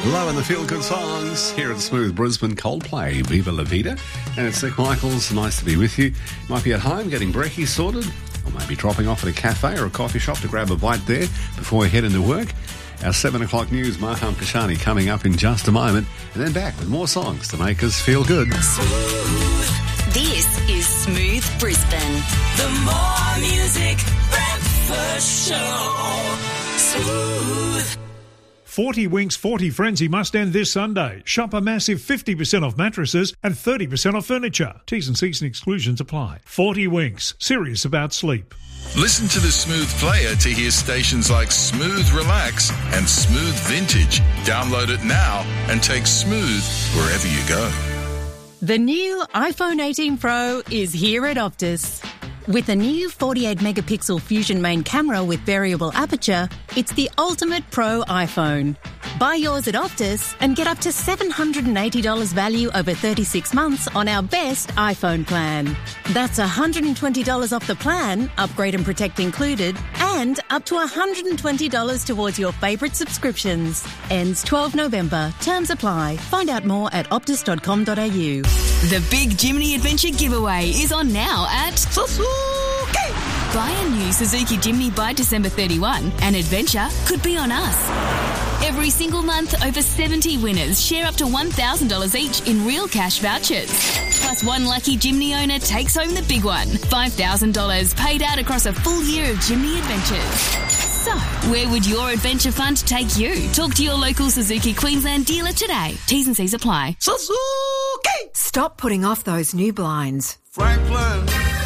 Loving the feel-good songs here at Smooth Brisbane. Coldplay, Viva La Vida. And it's Nick Michaels. Nice to be with you. Might be at home getting brekkie sorted, or maybe dropping off at a cafe or a coffee shop to grab a bite there before we head into work. Our 7 o'clock news, Maham Kashani, coming up in just a moment. And then back with more songs to make us feel good. Smooth. This is Smooth Brisbane. The more music, breakfast show. Smooth. 40 Winks 40 Frenzy must end this Sunday. Shop a massive 50% off mattresses and 30% off furniture. T's and C's and exclusions apply. 40 Winks. Serious about sleep. Listen to the Smooth player to hear stations like Smooth Relax and Smooth Vintage. Download it now and take Smooth wherever you go. The new iPhone 18 Pro is here at Optus. With a new 48-megapixel Fusion main camera with variable aperture, it's the ultimate pro iPhone. Buy yours at Optus and get up to $780 value over 36 months on our best iPhone plan. That's $120 off the plan, upgrade and protect included, and up to $120 towards your favourite subscriptions. Ends 12 November. Terms apply. Find out more at optus.com.au. The Big Jimny Adventure giveaway is on now at Suzuki. Buy a new Suzuki Jimny by December 31 and adventure could be on us. Every single month, over 70 winners share up to $1,000 each in real cash vouchers. Plus, one lucky Jimny owner takes home the big one, $5,000 paid out across a full year of Jimny adventures. So, where would your adventure fund take you? Talk to your local Suzuki Queensland dealer today. T's and C's apply. Suzuki! Stop putting off those new blinds. Franklin!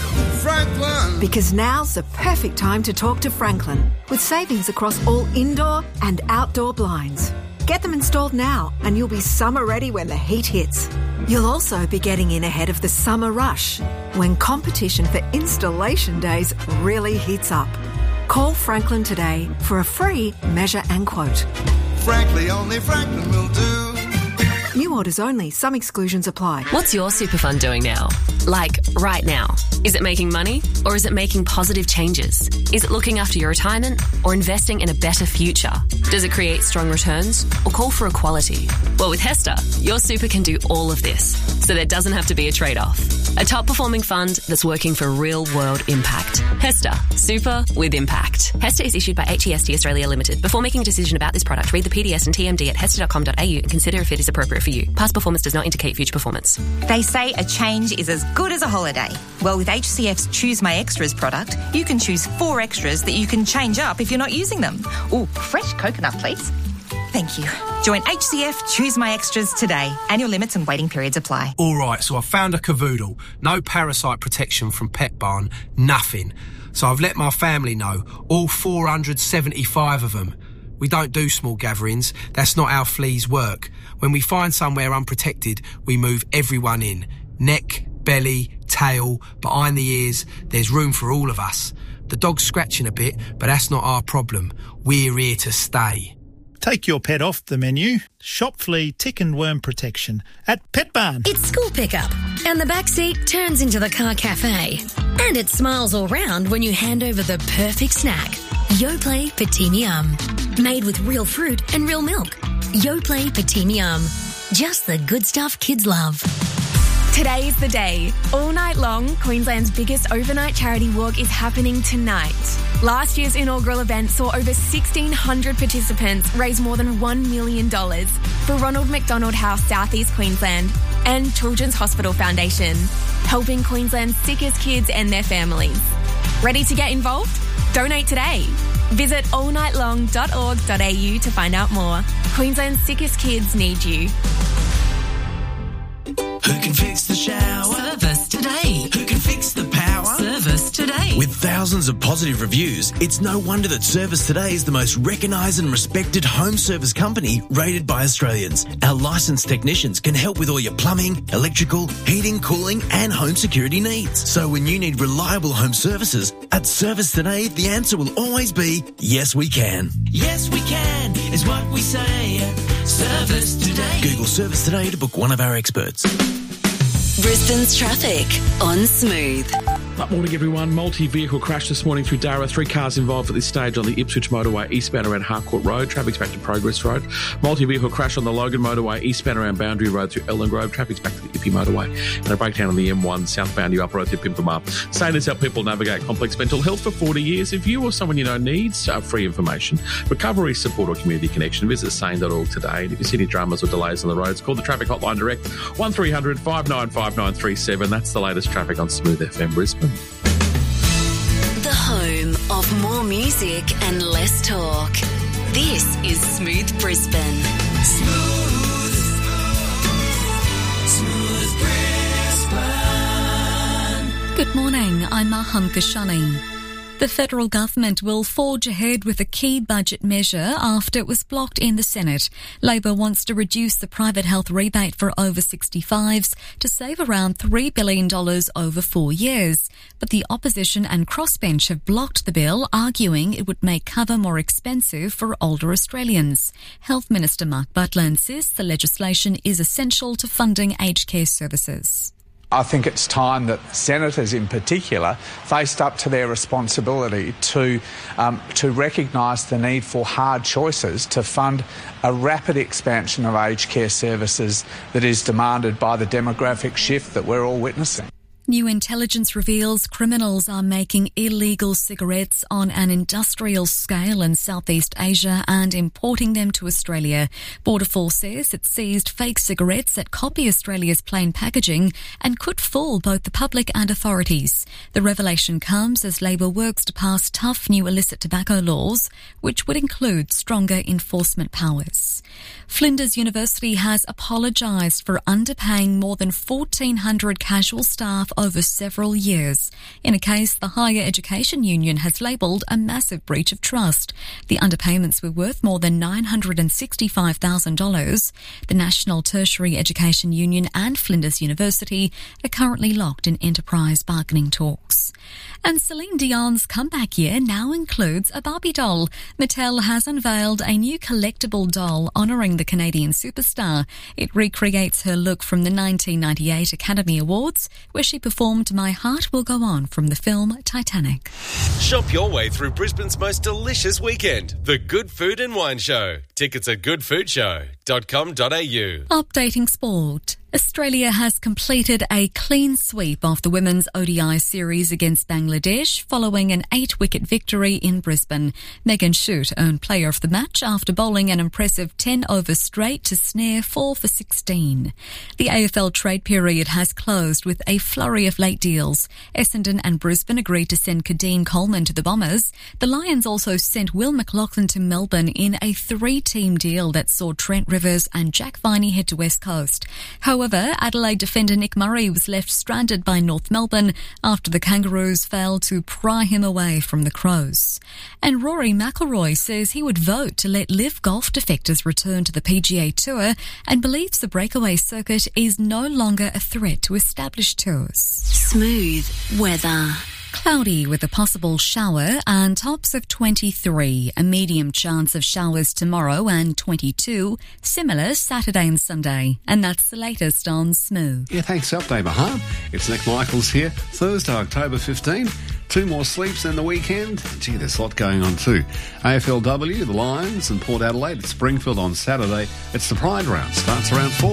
Because now's the perfect time to talk to Franklin, with savings across all indoor and outdoor blinds. Get them installed now and you'll be summer ready when the heat hits. You'll also be getting in ahead of the summer rush, when competition for installation days really heats up. Call Franklin today for a free measure and quote. Frankly, only Franklin will do. New orders only. Some exclusions apply. What's your super fund doing now? Like, right now? Is it making money or is it making positive changes? Is it looking after your retirement or investing in a better future? Does it create strong returns or call for equality? Well, with Hester, your super can do all of this, so there doesn't have to be a trade-off. A top-performing fund that's working for real-world impact. Hester, super with impact. Hester is issued by HEST Australia Limited. Before making a decision about this product, read the PDS and TMD at hester.com.au and consider if it is appropriate for you. Past performance does not indicate future performance. They say a change is as good as a holiday. Well, with HCF's Choose My Extras product, you can choose 4 extras that you can change up if you're not using them. Ooh, fresh coconut, please. Thank you. Join HCF Choose My Extras today. Annual limits and waiting periods apply. All right, so I found a cavoodle. No parasite protection from Pet Barn. Nothing. So I've let my family know. All 475 of them. We don't do small gatherings. That's not how fleas work. When we find somewhere unprotected, we move everyone in. Neck, belly, tail, behind the ears. There's room for all of us. The dog's scratching a bit, but that's not our problem. We're here to stay. Take your pet off the menu. Shop flea, tick and worm protection at Pet Barn. It's school pickup and the back seat turns into the car cafe. And it smiles all round when you hand over the perfect snack. Yoplait Petit Yum. Made with real fruit and real milk. Yoplait Petit Yum. Just the good stuff kids love. Today's the day. All night long, Queensland's biggest overnight charity walk is happening tonight. Last year's inaugural event saw over 1,600 participants raise more than $1 million for Ronald McDonald House, Southeast Queensland, and Children's Hospital Foundation, helping Queensland's sickest kids and their families. Ready to get involved? Donate today. Visit allnightlong.org.au to find out more. Queensland's sickest kids need you. Who can fix the shower? Service today. Who can fix the power? Service today. With thousands of positive reviews, it's no wonder that Service Today is the most recognised and respected home service company rated by Australians. Our licensed technicians can help with all your plumbing, electrical, heating, cooling and home security needs. So when you need reliable home services, at Service Today, the answer will always be, yes we can. Yes we can is what we say. Service Today. Google Service Today to book one of our experts. Brisbane's traffic on Smooth. Morning everyone. Multi-vehicle crash this morning through Darra. 3 cars involved at this stage on the Ipswich motorway eastbound around Harcourt Road. Traffic's back to Progress Road. Multi-vehicle crash on the Logan motorway eastbound around Boundary Road through Ellen Grove. Traffic's back to the Ippy motorway. And a breakdown on the M1 southbound New Up Road through Pimpama. Sane has helped people navigate complex mental health for 40 years. If you or someone you know needs free information, recovery support or community connection, visit sane.org today. And if you see any dramas or delays on the roads, call the traffic hotline direct 1300 595 937. That's the latest traffic on Smooth FM Brisbane. The home of more music and less talk. This is Smooth Brisbane. Smooth Brisbane. Good morning, I'm Maham Kashani. The federal government will forge ahead with a key budget measure after it was blocked in the Senate. Labor wants to reduce the private health rebate for over 65s to save around $3 billion over 4 years. But the opposition and crossbench have blocked the bill, arguing it would make cover more expensive for older Australians. Health Minister Mark Butler insists the legislation is essential to funding aged care services. I think it's time that senators in particular faced up to their responsibility to recognise the need for hard choices to fund a rapid expansion of aged care services that is demanded by the demographic shift that we're all witnessing. New intelligence reveals criminals are making illegal cigarettes on an industrial scale in Southeast Asia and importing them to Australia. Border Force says it seized fake cigarettes that copy Australia's plain packaging and could fool both the public and authorities. The revelation comes as Labor works to pass tough new illicit tobacco laws, which would include stronger enforcement powers. Flinders University has apologised for underpaying more than 1,400 casual staff over several years. In a case the Higher Education Union has labelled a massive breach of trust. The underpayments were worth more than $965,000. The National Tertiary Education Union and Flinders University are currently locked in enterprise bargaining talks. And Celine Dion's comeback year now includes a Barbie doll. Mattel has unveiled a new collectible doll honouring the Canadian superstar. It recreates her look from the 1998 Academy Awards, where she performed My Heart Will Go On from the film Titanic. Shop your way through Brisbane's most delicious weekend, the Good Food and Wine Show. Tickets at goodfoodshow.com.au. Updating sport. Australia has completed a clean sweep of the women's ODI series against Bangladesh following an 8-wicket victory in Brisbane. Megan Shute earned player of the match after bowling an impressive 10 overs straight to snare 4 for 16. The AFL trade period has closed with a flurry of late deals. Essendon and Brisbane agreed to send Kadeen Coleman to the Bombers. The Lions also sent Will McLaughlin to Melbourne in a 3-team deal that saw Trent Rivers and Jack Viney head to West Coast. However, Adelaide defender Nick Murray was left stranded by North Melbourne after the Kangaroos failed to pry him away from the Crows. And Rory McIlroy says he would vote to let LIV Golf defectors return to the PGA Tour and believes the breakaway circuit is no longer a threat to established tours. Smooth weather. Cloudy with a possible shower and tops of 23. A medium chance of showers tomorrow and 22. Similar Saturday and Sunday. And that's the latest on Smooth. Yeah, thanks up, Dave Maham. It's Nick Michaels here. Thursday, October 15. 2 more sleeps in the weekend. Gee, there's a lot going on too. AFLW, the Lions and Port Adelaide at Springfield on Saturday. It's the Pride round. Starts around 4.